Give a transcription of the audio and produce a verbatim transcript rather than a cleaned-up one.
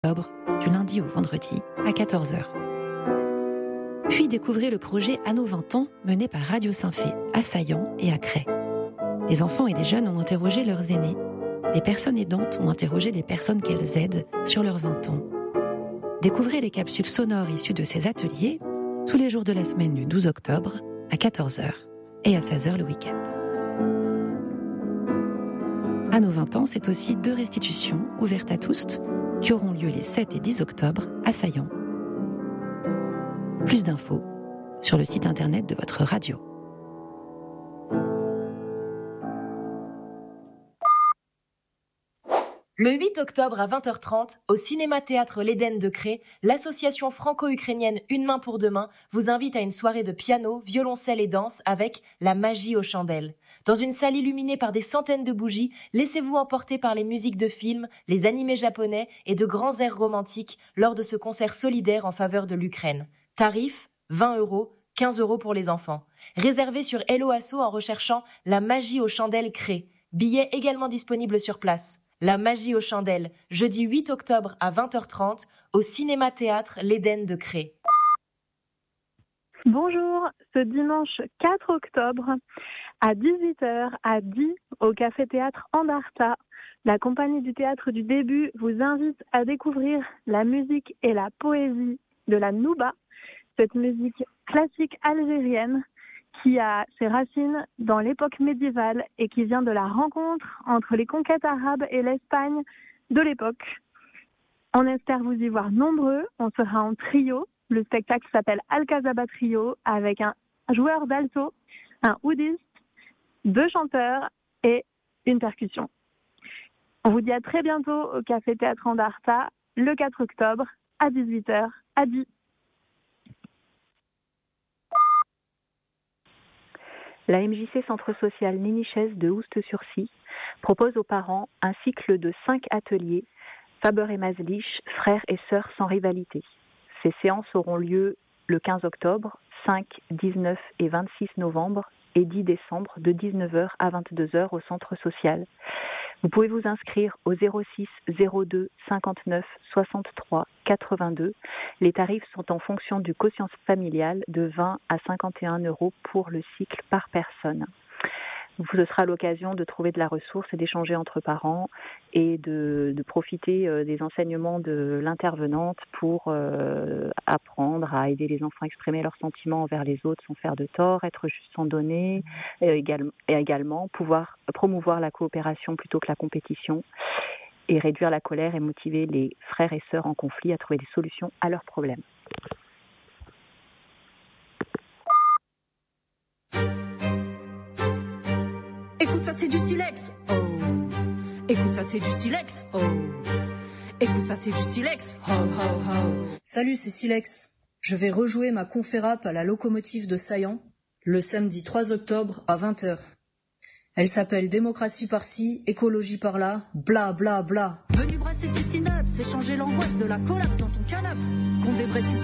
octobre, du lundi au vendredi, à quatorze heures. Puis découvrez le projet À nos vingt ans, mené par Radio Saint-Fé, à Saillant et à Cray. Des enfants et des jeunes ont interrogé leurs aînés. Des personnes aidantes ont interrogé les personnes qu'elles aident sur leurs vingt ans. Découvrez les capsules sonores issues de ces ateliers tous les jours de la semaine du douze octobre à quatorze heures et à seize heures le week-end. À nos vingt ans, c'est aussi deux restitutions ouvertes à tous qui auront lieu les sept et dix octobre à Saillant. Plus d'infos sur le site internet de votre radio. Le huit octobre à vingt heures trente, au Cinéma-Théâtre L'Éden de Cray, l'association franco-ukrainienne Une main pour demain vous invite à une soirée de piano, violoncelle et danse avec La magie aux chandelles. Dans une salle illuminée par des centaines de bougies, laissez-vous emporter par les musiques de films, les animés japonais et de grands airs romantiques lors de ce concert solidaire en faveur de l'Ukraine. Tarif, vingt euros, quinze euros pour les enfants. Réservé sur Hello Asso en recherchant La magie aux chandelles Cray. Billets également disponibles sur place. La magie aux chandelles, jeudi huit octobre à vingt heures trente, au Cinéma-Théâtre L'Éden de Cray. Bonjour, ce dimanche quatre octobre, à dix-huit heures, à dix, au Café-Théâtre Andarta, la compagnie du théâtre du début vous invite à découvrir la musique et la poésie de la Nouba, cette musique classique algérienne qui a ses racines dans l'époque médiévale et qui vient de la rencontre entre les conquêtes arabes et l'Espagne de l'époque. On espère vous y voir nombreux. On sera en trio. Le spectacle s'appelle Alcazaba Trio avec un joueur d'alto, un oudiste, deux chanteurs et une percussion. On vous dit à très bientôt au Café Théâtre Andarta le quatre octobre à dix-huit heures à dix. La M J C Centre Social Ninichès de Oust-sur-Scie propose aux parents un cycle de cinq ateliers Faber et Maslich, frères et sœurs sans rivalité. Ces séances auront lieu le quinze octobre, cinq, dix-neuf et vingt-six novembre et dix décembre de dix-neuf heures à vingt-deux heures au centre social. Vous pouvez vous inscrire au zéro six zéro deux cinquante-neuf soixante-trois quatre-vingt-deux. Les tarifs sont en fonction du quotient familial de vingt à cinquante et un euros pour le cycle par personne. Ce sera l'occasion de trouver de la ressource et d'échanger entre parents et de, de profiter des enseignements de l'intervenante pour euh, apprendre à aider les enfants à exprimer leurs sentiments envers les autres sans faire de tort, être juste sans donner, et également, et également pouvoir promouvoir la coopération plutôt que la compétition et réduire la colère et motiver les frères et sœurs en conflit à trouver des solutions à leurs problèmes. Écoute, ça c'est du silex. Oh. Écoute, ça c'est du silex. Oh. Écoute, ça c'est du silex. Ho, ho, ho. Salut, c'est Silex. Je vais rejouer ma conférap à la locomotive de Saillant le samedi trois octobre à vingt heures. Elle s'appelle Démocratie par-ci, écologie par-là, bla bla bla. Venu brasser tes synapses, échanger l'angoisse de la collapse dans ton canapé. Qu'on débraisse